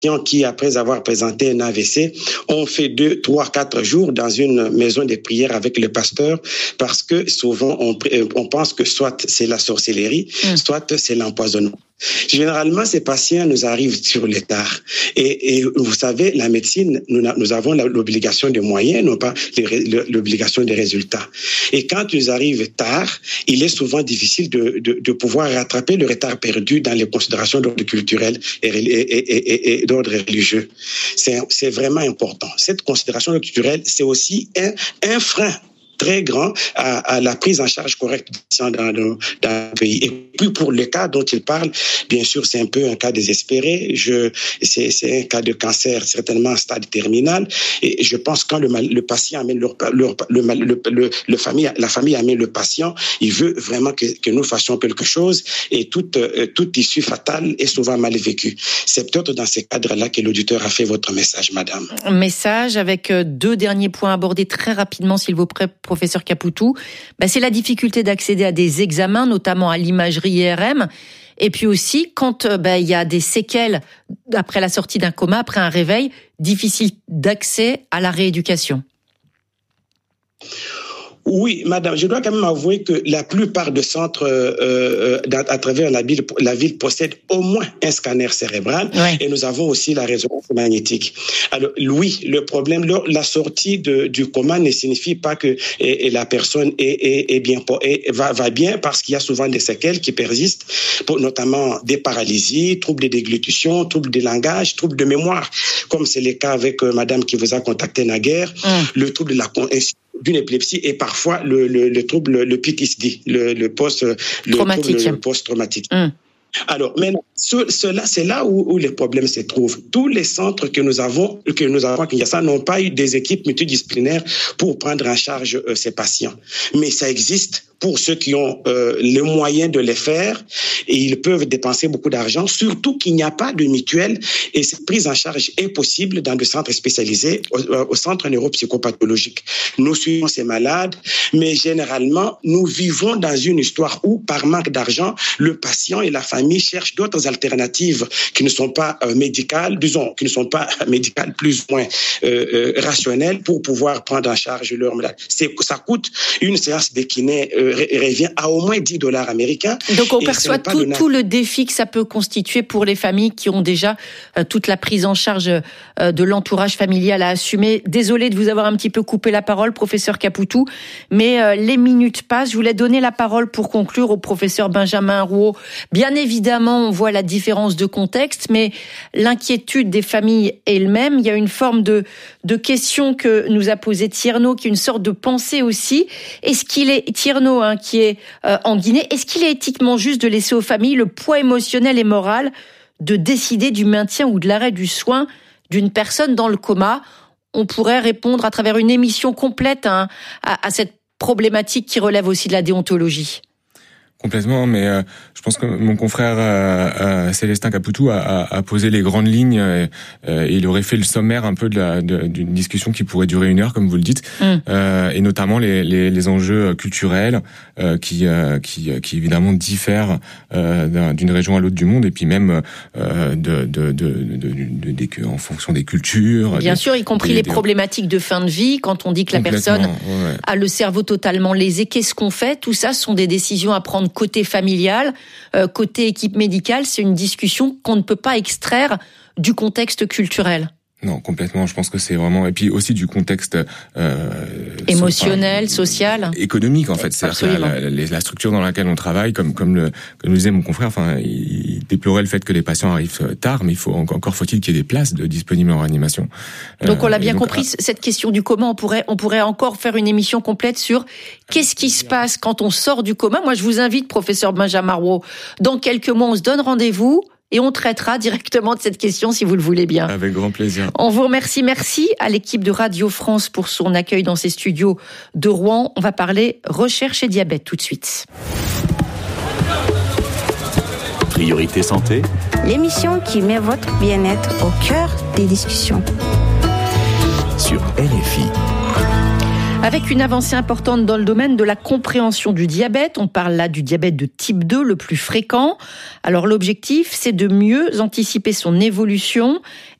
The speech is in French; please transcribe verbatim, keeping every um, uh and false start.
qui, après avoir présenté un A V C, ont fait deux, trois, quatre jours dans une maison de prière avec le pasteur, parce que souvent on, on pense que soit c'est la sorcellerie, mmh. soit c'est l'empoisonnement. Généralement, ces patients nous arrivent sur le tard. Et, et vous savez, la médecine, nous, nous avons l'obligation de moyens, non pas l'obligation de résultats. Et quand ils arrivent tard, il est souvent difficile de, de, de pouvoir rattraper le retard perdu dans les considérations d'ordre culturel et, et, et, et, et d'ordre religieux. C'est, c'est vraiment important. Cette considération culturelle, c'est aussi un, un frein très grand à, à la prise en charge correcte dans, dans, dans le pays. Et puis pour le cas dont il parle, bien sûr, c'est un peu un cas désespéré. Je, c'est, c'est un cas de cancer, certainement en stade terminal. Et je pense que quand le, le patient amène leur, leur, le, le, le, le famille, la famille amène le patient, il veut vraiment que, que nous fassions quelque chose. Et toute, toute issue fatale est souvent mal vécue. C'est peut-être dans ces cadres-là que l'auditeur a fait votre message, madame. Message avec deux derniers points abordés très rapidement, s'il vous plaît, professeur Capoutou. Ben, c'est la difficulté d'accéder à des examens, notamment à l'imagerie I R M. Et puis aussi, quand ben, il y a des séquelles après la sortie d'un coma, après un réveil, difficile d'accès à la rééducation. Oui, madame, je dois quand même avouer que la plupart des centres euh, euh, à travers la ville, la ville possèdent au moins un scanner cérébral, ouais. Et nous avons aussi la résonance magnétique. Alors oui, le problème, la sortie de, du coma ne signifie pas que et, et la personne est, est, est bien, est, va, va bien, parce qu'il y a souvent des séquelles qui persistent, pour, notamment des paralysies, troubles de déglutition, troubles de langage, troubles de mémoire, comme c'est le cas avec euh, madame qui vous a contacté naguère, hum. le trouble de la d'une épilepsie et parfois le, le, le trouble, le P T S D, le, le post, le trouble, le post-traumatique. Mmh. Alors, maintenant, ce, cela, c'est là où, où les problèmes se trouvent. Tous les centres que nous avons, que nous avons à Kinshasa n'ont pas eu des équipes multidisciplinaires pour prendre en charge euh, ces patients. Mais ça existe pour ceux qui ont euh, les moyens de les faire, et ils peuvent dépenser beaucoup d'argent, surtout qu'il n'y a pas de mutuelle, et cette prise en charge est possible dans des centres spécialisés, au, au centre neuropsychopathologique. Nous suivons ces malades, mais généralement, nous vivons dans une histoire où, par manque d'argent, le patient et la famille cherchent d'autres alternatives qui ne sont pas euh, médicales, disons, qui ne sont pas médicales, plus ou moins euh, euh, rationnelles, pour pouvoir prendre en charge leur malade. C'est, ça coûte une séance de kiné euh, revient à au moins dix dollars américains. Donc on perçoit tout, le... tout le défi que ça peut constituer pour les familles qui ont déjà euh, toute la prise en charge euh, de l'entourage familial à assumer. Désolée de vous avoir un petit peu coupé la parole, professeur Capoutou, mais euh, les minutes passent. Je voulais donner la parole pour conclure au professeur Benjamin Rouault. Bien évidemment, on voit la différence de contexte, mais l'inquiétude des familles est elle même. Il y a une forme de, de question que nous a posée Tierno, qui est une sorte de pensée aussi. Est-ce qu'il est, Tierno, hein, qui est euh, en Guinée, est-ce qu'il est éthiquement juste de laisser aux familles le poids émotionnel et moral de décider du maintien ou de l'arrêt du soin d'une personne dans le coma? On pourrait répondre à travers une émission complète hein, à, à cette problématique qui relève aussi de la déontologie. Complètement, mais euh, je pense que mon confrère euh, euh, Célestin Capoutou a, a, a posé les grandes lignes euh, euh, et il aurait fait le sommaire un peu de la, de, d'une discussion qui pourrait durer une heure, comme vous le dites, mm. euh, et notamment les, les, les enjeux culturels euh, qui, euh, qui, qui évidemment diffèrent euh, d'une région à l'autre du monde, et puis même euh, de, de, de, de, de, de, de, en fonction des cultures. Bien des, sûr, y compris des, les des... problématiques de fin de vie, quand on dit que la personne ouais. a le cerveau totalement lésé, qu'est-ce qu'on fait? Tout ça sont des décisions à prendre côté familial, euh, côté équipe médicale. C'est une discussion qu'on ne peut pas extraire du contexte culturel. Non, complètement. Je pense que c'est vraiment, et puis aussi du contexte euh, émotionnel, so, enfin, social, économique en fait. C'est-à-dire la, la, la structure dans laquelle on travaille, comme comme le comme le disait mon confrère, enfin, il déplorait le fait que les patients arrivent tard, mais il faut encore faut-il qu'il y ait des places de disponibles en réanimation. Donc on l'a bien donc, compris. Ah, cette question du coma, on pourrait on pourrait encore faire une émission complète sur qu'est-ce qui se passe quand on sort du coma. Moi, je vous invite, professeur Benjamin Rouault, dans quelques mois, on se donne rendez-vous. Et on traitera directement de cette question si vous le voulez bien. Avec grand plaisir. On vous remercie. Merci à l'équipe de Radio France pour son accueil dans ses studios de Rouen. On va parler recherche et diabète tout de suite. Priorité santé. L'émission qui met votre bien-être au cœur des discussions. Sur R F I. Avec une avancée importante dans le domaine de la compréhension du diabète. On parle là du diabète de type deux, le plus fréquent. Alors l'objectif, c'est de mieux anticiper son évolution